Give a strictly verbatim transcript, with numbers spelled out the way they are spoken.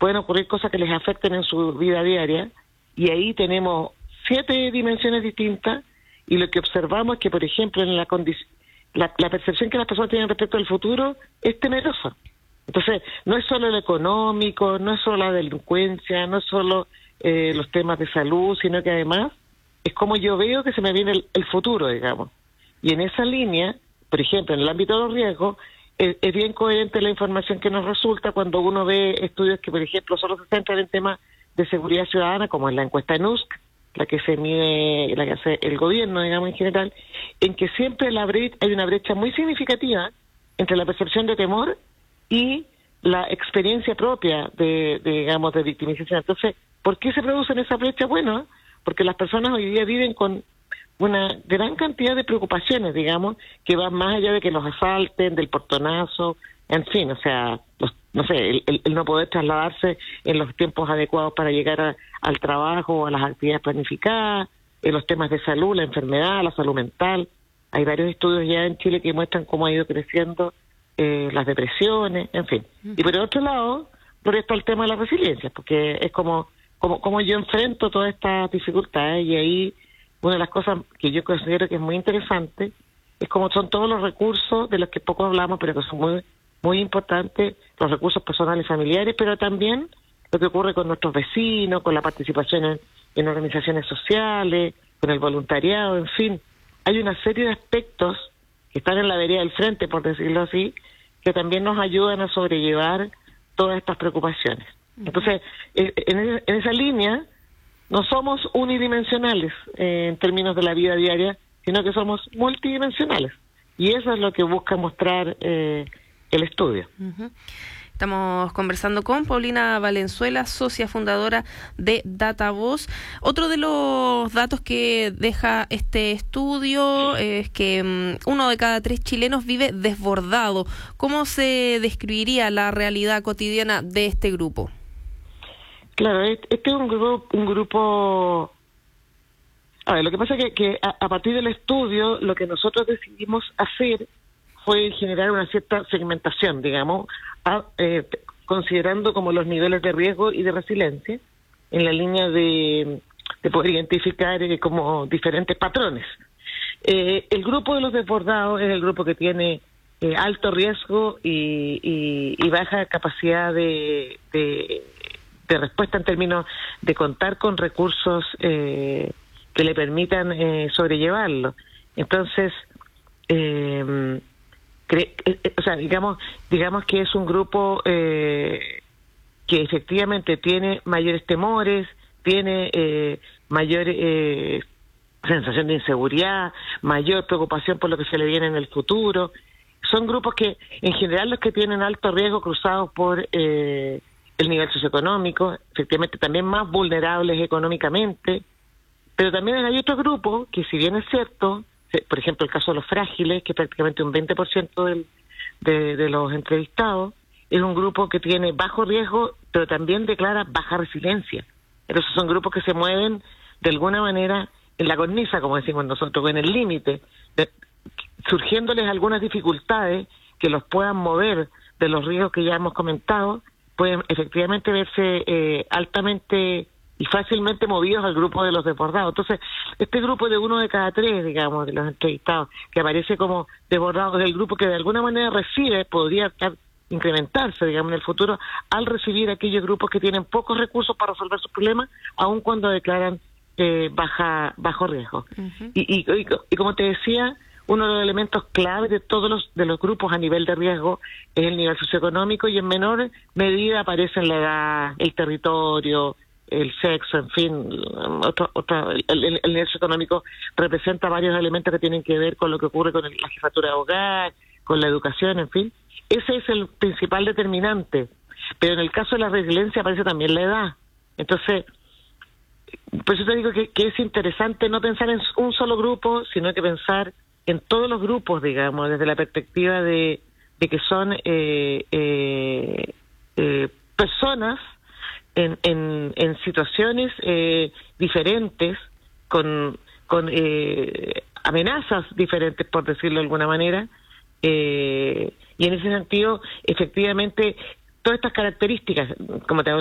pueden ocurrir cosas que les afecten en su vida diaria, y ahí tenemos siete dimensiones distintas, y lo que observamos es que, por ejemplo, en la condición, la, la percepción que las personas tienen respecto al futuro es temerosa. Entonces, no es solo lo económico, no es solo la delincuencia, no es solo eh, los temas de salud, sino que además es como yo veo que se me viene el, el futuro, digamos. Y en esa línea, por ejemplo, en el ámbito de los riesgos, es, es bien coherente la información que nos resulta cuando uno ve estudios que, por ejemplo, solo se centran en temas de seguridad ciudadana, como en la encuesta N U S C, la que se mide, la que hace el gobierno, digamos, en general, en que siempre la brecha, hay una brecha muy significativa entre la percepción de temor y la experiencia propia de, de, digamos, de victimización. Entonces, ¿por qué se producen esa brecha? Bueno, porque las personas hoy día viven con una gran cantidad de preocupaciones, digamos, que van más allá de que los asalten, del portonazo, en fin, o sea, los, no sé, el, el, el no poder trasladarse en los tiempos adecuados para llegar a, al trabajo o a las actividades planificadas, en los temas de salud, la enfermedad, la salud mental. Hay varios estudios ya en Chile que muestran cómo ha ido creciendo eh, las depresiones, en fin. Uh-huh. Y por el otro lado, por esto el tema de la resiliencia, porque es como, como, como yo enfrento todas estas dificultades, y ahí una de las cosas que yo considero que es muy interesante es como son todos los recursos de los que poco hablamos, pero que son muy muy importantes, los recursos personales y familiares, pero también lo que ocurre con nuestros vecinos, con la participación en, en organizaciones sociales, con el voluntariado, en fin. Hay una serie de aspectos que están en la vereda del frente, por decirlo así, que también nos ayudan a sobrellevar todas estas preocupaciones. Entonces, en, en esa línea, no somos unidimensionales eh, en términos de la vida diaria, sino que somos multidimensionales. Y eso es lo que busca mostrar eh, el estudio. Uh-huh. Estamos conversando con Paulina Valenzuela, socia fundadora de DataVoz. Otro de los datos que deja este estudio es que um, uno de cada tres chilenos vive desbordado. ¿Cómo se describiría la realidad cotidiana de este grupo? Claro, este es un grupo, un grupo... A ver, lo que pasa es que, que a, a partir del estudio, lo que nosotros decidimos hacer fue generar una cierta segmentación, digamos, a, eh, considerando como los niveles de riesgo y de resiliencia, en la línea de, de poder identificar eh, como diferentes patrones. Eh, el grupo de los desbordados es el grupo que tiene eh, alto riesgo y, y, y baja capacidad de, de, de respuesta en términos de contar con recursos eh, que le permitan eh, sobrellevarlo. Entonces, eh, cre- eh, o sea, digamos, digamos que es un grupo eh, que efectivamente tiene mayores temores, tiene eh, mayor eh, sensación de inseguridad, mayor preocupación por lo que se le viene en el futuro. Son grupos que, en general, los que tienen alto riesgo cruzados por eh, el nivel socioeconómico, efectivamente también más vulnerables económicamente. Pero también hay otro grupo que, si bien es cierto, por ejemplo el caso de los frágiles, que prácticamente un veinte por ciento del, de, de los entrevistados, es un grupo que tiene bajo riesgo, pero también declara baja resiliencia. Entonces son grupos que se mueven de alguna manera en la cornisa, como decimos nosotros, en el límite, surgiéndoles algunas dificultades que los puedan mover de los riesgos que ya hemos comentado, pueden efectivamente verse eh, altamente y fácilmente movidos al grupo de los desbordados. Entonces, este grupo de uno de cada tres, digamos, de los entrevistados, que aparece como desbordados, es el grupo que de alguna manera recibe, podría estar, incrementarse, digamos, en el futuro, al recibir aquellos grupos que tienen pocos recursos para resolver sus problemas, aun cuando declaran eh, baja bajo riesgo. Uh-huh. Y, y, y, y como te decía, uno de los elementos clave de todos los de los grupos a nivel de riesgo es el nivel socioeconómico, y en menor medida aparecen la edad, el territorio, el sexo, en fin, otro, otro, el, el, el nivel económico representa varios elementos que tienen que ver con lo que ocurre con el, la jefatura de hogar, con la educación, en fin. Ese es el principal determinante. Pero en el caso de la resiliencia aparece también la edad. Entonces, por eso te digo que, que es interesante no pensar en un solo grupo, sino que pensar en todos los grupos, digamos, desde la perspectiva de, de que son eh, eh, eh, personas En, en, en situaciones eh, diferentes, con, con eh, amenazas diferentes, por decirlo de alguna manera, eh, y en ese sentido, efectivamente, todas estas características, como te